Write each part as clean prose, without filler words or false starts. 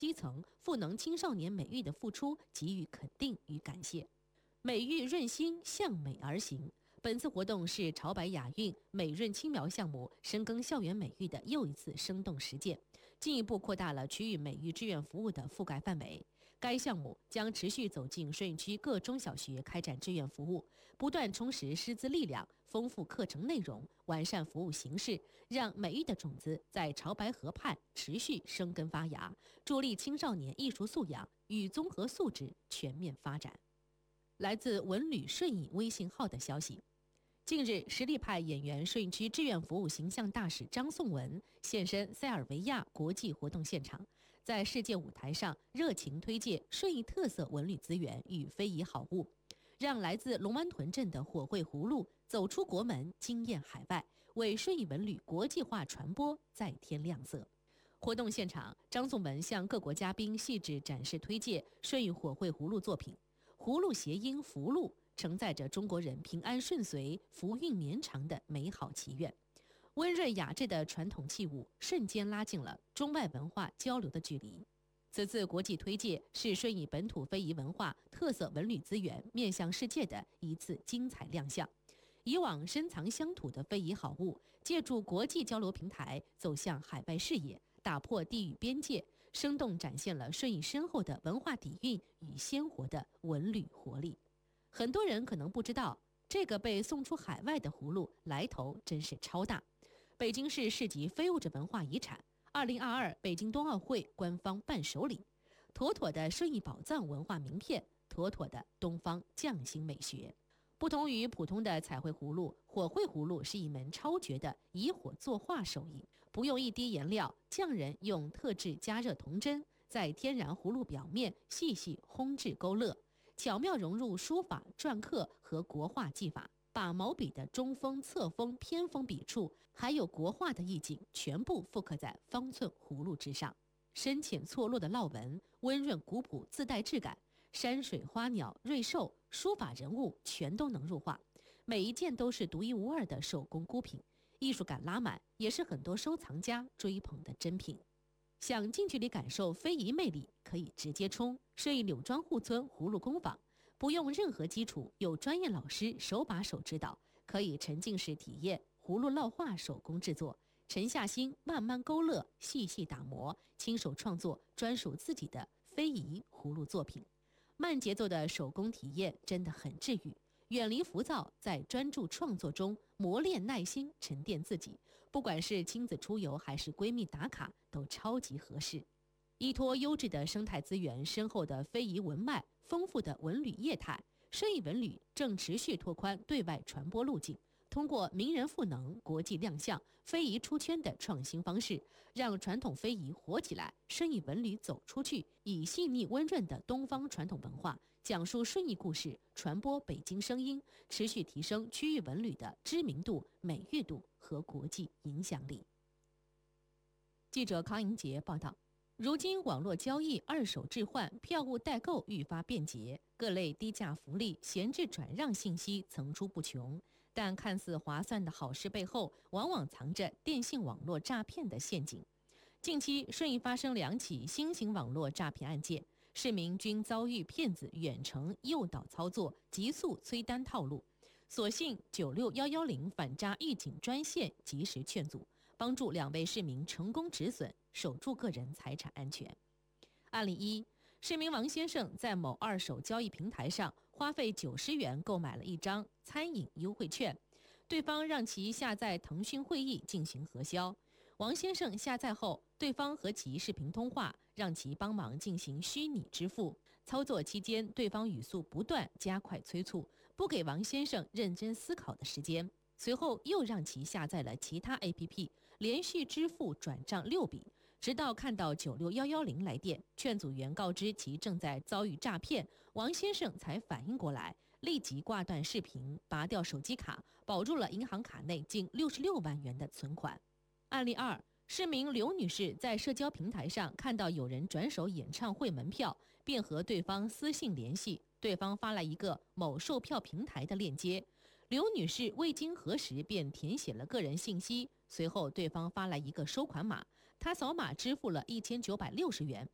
基层赋能青少年美育的付出给予肯定与感谢。美育润心，向美而行。本次活动是潮白雅韵美润轻描项目深耕校园美育的又一次生动实践，进一步扩大了区域美育志愿服务的覆盖范围。该项目将持续走进顺义区各中小学开展志愿服务，不断充实师资力量，丰富课程内容，完善服务形式，让美育的种子在潮白河畔持续生根发芽，助力青少年艺术素养与综合素质全面发展。来自文旅顺义微信号的消息，近日，实力派演员顺义区志愿服务形象大使张颂文现身塞尔维亚国际活动现场，在世界舞台上热情推介顺义特色文旅资源与非遗好物，让来自龙湾屯镇的火烩葫芦走出国门，惊艳海外，为顺义文旅国际化传播再添亮色。活动现场，张颂文向各国嘉宾细致展示推介顺义火烩葫芦作品。葫芦谐音福禄，承载着中国人平安顺遂、福运绵长的美好祈愿。温润雅致的传统器物瞬间拉近了中外文化交流的距离。此次国际推介是顺义本土非遗文化特色文旅资源面向世界的一次精彩亮相。以往深藏乡土的非遗好物，借助国际交流平台走向海外视野，打破地域边界，生动展现了顺义深厚的文化底蕴与鲜活的文旅活力。很多人可能不知道，这个被送出海外的葫芦来头真是超大。北京市市级非物质文化遗产，2022北京冬奥会官方伴手礼，妥妥的顺义宝藏文化名片，妥妥的东方匠心美学。不同于普通的彩绘葫芦，火绘葫芦是一门超绝的以火作画手艺，不用一滴颜料，匠人用特制加热铜针，在天然葫芦表面细细烘制勾勒，巧妙融入书法、篆刻和国画技法，把毛笔的中锋、侧锋、偏锋笔触，还有国画的意境，全部复刻在方寸葫芦之上。深浅错落的烙纹，温润古朴，自带质感。山水、花鸟、瑞兽、书法人物全都能入画，每一件都是独一无二的手工孤品，艺术感拉满，也是很多收藏家追捧的珍品。想近距离感受非遗魅力，可以直接冲顺义柳庄户村葫芦工坊，不用任何基础，有专业老师手把手指导，可以沉浸式体验葫芦烙画手工制作，沉下心慢慢勾勒，细细打磨，亲手创作专属自己的非遗葫芦作品。慢节奏的手工体验真的很治愈，远离浮躁，在专注创作中磨练耐心，沉淀自己。不管是亲子出游还是闺蜜打卡，都超级合适。依托优质的生态资源、深厚的非遗文脉、丰富的文旅业态，顺义文旅正持续拓宽对外传播路径。通过名人赋能、国际亮相、非遗出圈的创新方式，让传统非遗活起来，顺义文旅走出去，以细腻温润的东方传统文化讲述顺义故事，传播北京声音，持续提升区域文旅的知名度、美誉度和国际影响力。记者康莹杰报道。如今网络交易、二手置换、票务代购愈发便捷，各类低价福利、闲置转让信息层出不穷，但看似划算的好事背后，往往藏着电信网络诈骗的陷阱。近期顺义发生2起新型网络诈骗案件，市民均遭遇骗子远程诱导操作、急速催单套路，所幸96110反诈预警专线及时劝阻，帮助2位市民成功止损，守住个人财产安全。案例1，市民王先生在某二手交易平台上花费90元购买了一张餐饮优惠券，对方让其下载腾讯会议进行核销。王先生下载后，对方和其视频通话，让其帮忙进行虚拟支付。操作期间，对方语速不断加快催促，不给王先生认真思考的时间。随后又让其下载了其他 APP， 连续支付转账6笔，直到看到96110来电，劝阻员告知其正在遭遇诈骗，王先生才反应过来，立即挂断视频，拔掉手机卡，保住了银行卡内近66万元的存款。案例2，市民刘女士在社交平台上看到有人转手演唱会门票，便和对方私信联系，对方发来一个某售票平台的链接，刘女士未经核实便填写了个人信息，随后对方发来一个收款码，她扫码支付了1960元。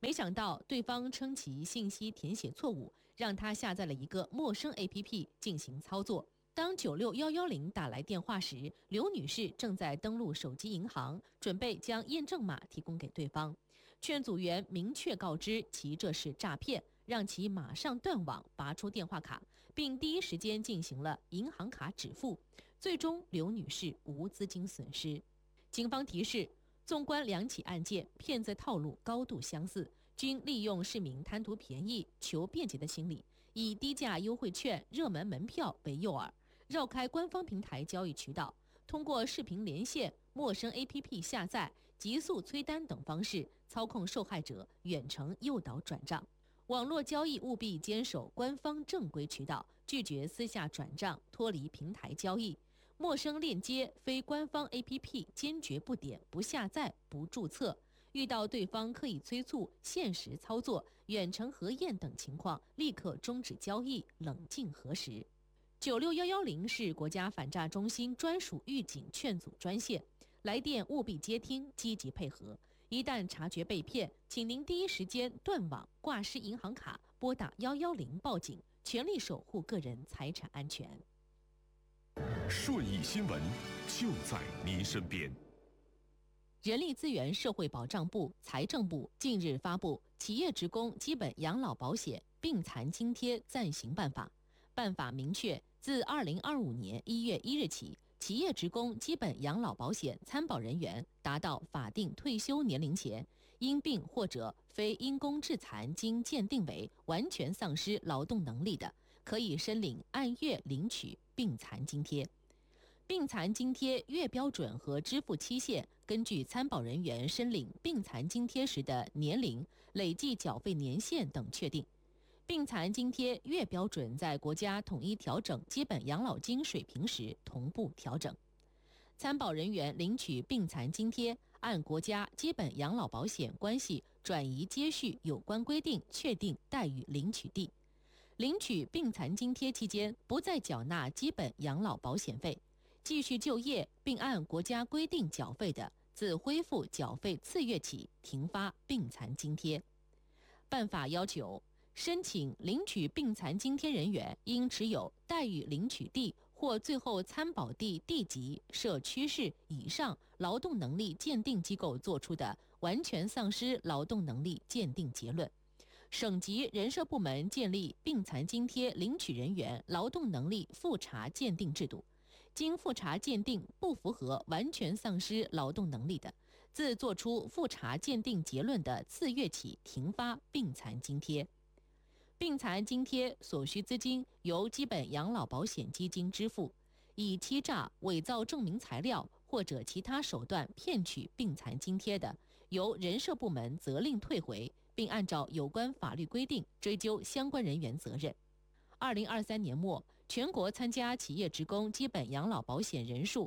没想到对方称其信息填写错误，让他下载了一个陌生 APP 进行操作。当96110打来电话时，刘女士正在登录手机银行，准备将验证码提供给对方。劝阻员明确告知其这是诈骗，让其马上断网，拔出电话卡，并第一时间进行了银行卡止付。最终，刘女士无资金损失。警方提示，纵观两起案件，骗子套路高度相似，均利用市民贪图便宜、求便捷的心理，以低价优惠券、热门门票为诱饵，绕开官方平台交易渠道，通过视频连线、陌生 APP 下载、急速催单等方式操控受害者远程诱导转账。网络交易务必坚守官方正规渠道，拒绝私下转账，脱离平台交易。陌生链接、非官方 APP 坚决不点、不下载、不注册。遇到对方刻意催促、限时操作、远程核验等情况，立刻终止交易，冷静核实。96110是国家反诈中心专属预警劝阻专线，来电务必接听，积极配合。一旦察觉被骗，请您第一时间断网、挂失银行卡，拨打110报警，全力守护个人财产安全。 顺义新闻就在您身边。 人力资源社会保障部、财政部近日发布《企业职工基本养老保险病残津贴暂行办法》。办法明确，自2025年1月1日起，企业职工基本养老保险参保人员达到法定退休年龄前，因病或者非因公致残经鉴定为完全丧失劳动能力的，可以申领按月领取病残津贴。病残津贴月标准和支付期限根据参保人员申领病残津贴时的年龄、累计缴费年限等确定。病残津贴月标准在国家统一调整基本养老金水平时同步调整。参保人员领取病残津贴，按国家基本养老保险关系转移接续有关规定确定待遇领取地。领取病残津贴期间不再缴纳基本养老保险费，继续就业并按国家规定缴费的，自恢复缴费次月起停发病残津贴。办法要求，申请领取病残津贴人员应持有待遇领取地或最后参保地地级、社区市以上劳动能力鉴定机构作出的完全丧失劳动能力鉴定结论。省级人社部门建立病残津贴领取人员劳动能力复查鉴定制度，经复查鉴定不符合完全丧失劳动能力的，自作出复查鉴定结论的次月起停发病残津贴。病残津贴所需资金由基本养老保险基金支付，以欺诈、伪造证明材料或者其他手段骗取病残津贴的，由人社部门责令退回，并按照有关法律规定追究相关人员责任。2023年末，全国参加企业职工基本养老保险人数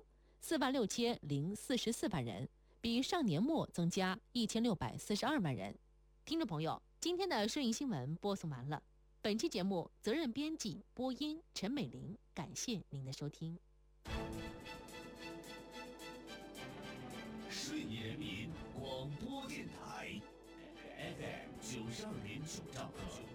46044万人，比上年末增加1642万人。听众朋友，今天的顺义新闻播送完了。本期节目责任编辑播音陈美玲，感谢您的收听。 顺义人民广播电台 FM92.9兆赫。